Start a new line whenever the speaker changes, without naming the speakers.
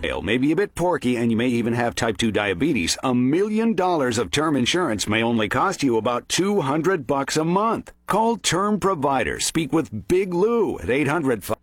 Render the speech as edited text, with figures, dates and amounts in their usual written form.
may be a bit porky, and you may even have type 2 diabetes, $1 million of term insurance may only cost you about $200 a month. Call Term Provider. Speak with Big Lou at 800